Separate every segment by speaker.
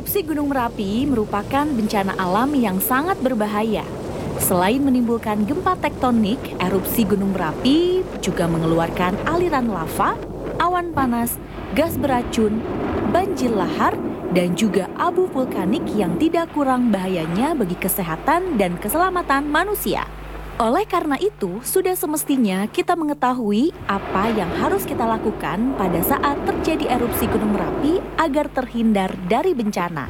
Speaker 1: Erupsi Gunung Merapi merupakan bencana alam yang sangat berbahaya. Selain menimbulkan gempa tektonik, erupsi Gunung Merapi juga mengeluarkan aliran lava, awan panas, gas beracun, banjir lahar, dan juga abu vulkanik yang tidak kurang bahayanya bagi kesehatan dan keselamatan manusia. Oleh karena itu, sudah semestinya kita mengetahui apa yang harus kita lakukan pada saat terjadi erupsi Gunung Merapi agar terhindar dari bencana.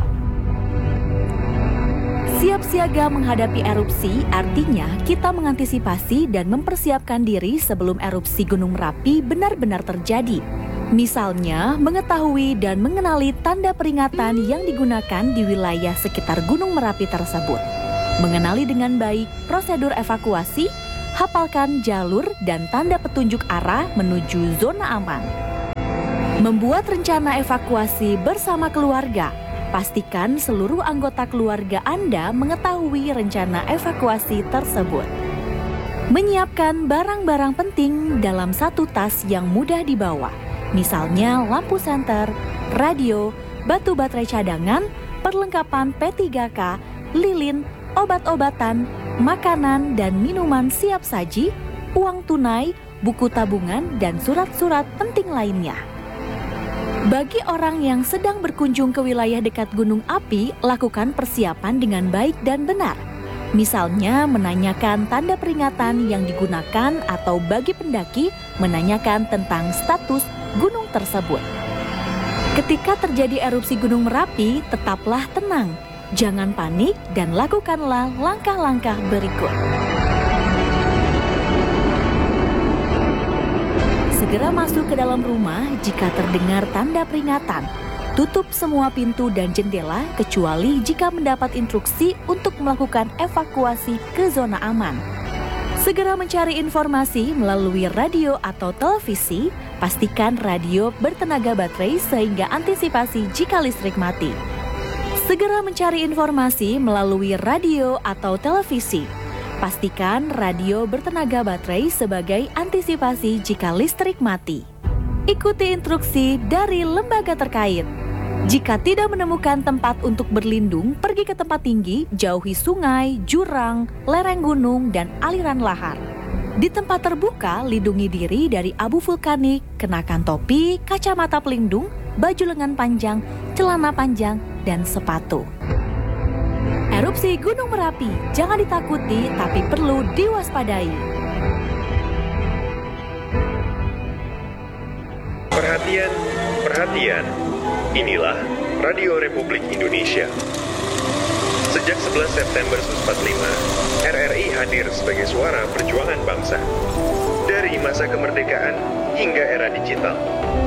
Speaker 1: Siap siaga menghadapi erupsi artinya kita mengantisipasi dan mempersiapkan diri sebelum erupsi Gunung Merapi benar-benar terjadi. Misalnya, mengetahui dan mengenali tanda peringatan yang digunakan di wilayah sekitar Gunung Merapi tersebut. Mengenali dengan baik prosedur evakuasi, hafalkan jalur dan tanda petunjuk arah menuju zona aman. Membuat rencana evakuasi bersama keluarga. Pastikan seluruh anggota keluarga Anda mengetahui rencana evakuasi tersebut. Menyiapkan barang-barang penting dalam satu tas yang mudah dibawa. Misalnya lampu senter, radio, batu baterai cadangan, perlengkapan P3K, lilin, obat-obatan, makanan dan minuman siap saji, uang tunai, buku tabungan, dan surat-surat penting lainnya. Bagi orang yang sedang berkunjung ke wilayah dekat gunung api, lakukan persiapan dengan baik dan benar. Misalnya menanyakan tanda peringatan yang digunakan atau bagi pendaki menanyakan tentang status gunung tersebut. Ketika terjadi erupsi Gunung Merapi, tetaplah tenang. Jangan panik dan lakukanlah langkah-langkah berikut. Segera masuk ke dalam rumah jika terdengar tanda peringatan. Tutup semua pintu dan jendela kecuali jika mendapat instruksi untuk melakukan evakuasi ke zona aman. Segera mencari informasi melalui radio atau televisi. Pastikan radio bertenaga baterai sehingga antisipasi jika listrik mati. Segera mencari informasi melalui radio atau televisi. Pastikan radio bertenaga baterai sebagai antisipasi jika listrik mati. Ikuti instruksi dari lembaga terkait. Jika tidak menemukan tempat untuk berlindung, pergi ke tempat tinggi, jauhi sungai, jurang, lereng gunung, dan aliran lahar. Di tempat terbuka, lindungi diri dari abu vulkanik, kenakan topi, kacamata pelindung, baju lengan panjang, celana panjang, dan sepatu. Erupsi Gunung Merapi jangan ditakuti tapi perlu diwaspadai.
Speaker 2: Perhatian, perhatian. Inilah Radio Republik Indonesia. Sejak 11 September 1945, RRI hadir sebagai suara perjuangan bangsa. Dari masa kemerdekaan hingga era digital.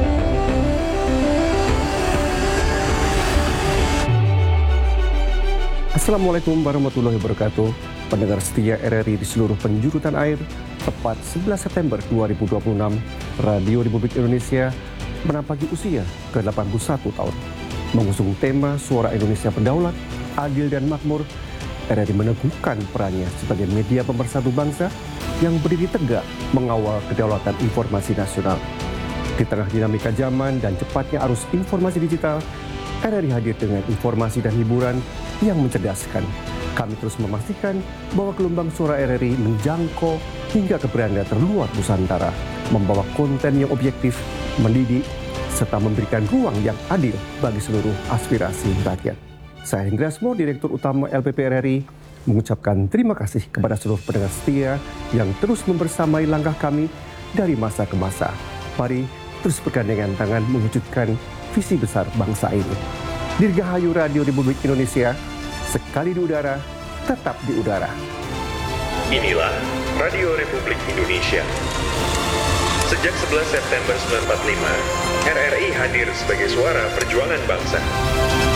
Speaker 3: Assalamualaikum warahmatullahi wabarakatuh. Pendengar setia RRI di seluruh penjuru tanah air, tepat 11 September 2026, Radio Republik Indonesia menampaki usia ke-81 tahun. Mengusung tema Suara Indonesia Berdaulat, Adil dan Makmur, RRI meneguhkan perannya sebagai media pemersatu bangsa yang berdiri tegak mengawal kedaulatan informasi nasional. Di tengah dinamika zaman dan cepatnya arus informasi digital, RRI hadir dengan informasi dan hiburan yang mencerdaskan. Kami terus memastikan bahwa gelombang suara RRI menjangkau hingga ke beranda terluar Nusantara, membawa konten yang objektif, mendidik, serta memberikan ruang yang adil bagi seluruh aspirasi rakyat. Saya Hendra Asmo, Direktur Utama LPP RRI, mengucapkan terima kasih kepada seluruh pendengar setia yang terus membersamai langkah kami dari masa ke masa. Mari terus bergandengan tangan mewujudkan visi besar bangsa ini. Dirgahayu Radio Republik Indonesia, sekali di udara, tetap di udara.
Speaker 2: Inilah Radio Republik Indonesia. Sejak 11 September 1945, RRI hadir sebagai suara perjuangan bangsa.